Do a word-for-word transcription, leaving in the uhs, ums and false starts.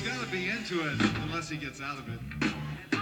got to be into it unless he gets out of it.